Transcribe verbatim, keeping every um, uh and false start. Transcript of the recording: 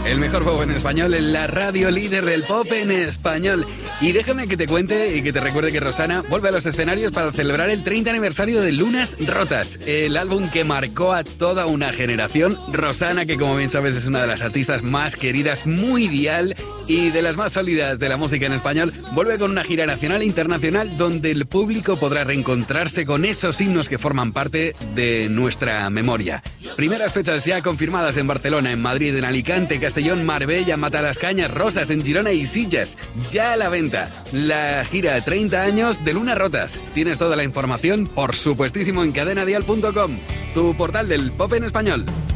El mejor pop en español en la radio líder del pop en español. Y déjame que te cuente y que te recuerde que Rosana vuelve a los escenarios para celebrar el treinta aniversario de Lunas Rotas, el álbum que marcó a toda una generación. Rosana, que como bien sabes es una de las artistas más queridas mundial y de las más sólidas de la música en español, vuelve con una gira nacional e internacional donde el público podrá reencontrarse con esos himnos que forman parte de nuestra memoria. Primeras fechas ya confirmadas en Barcelona, en Madrid, en Alicante, Castellón, Marbella, Matalascañas, Rosas, en Girona y Sitges. Ya a la venta. La gira treinta años de Lunas Rotas. Tienes toda la información, por supuestísimo, en cadena dial punto com, tu portal del pop en español.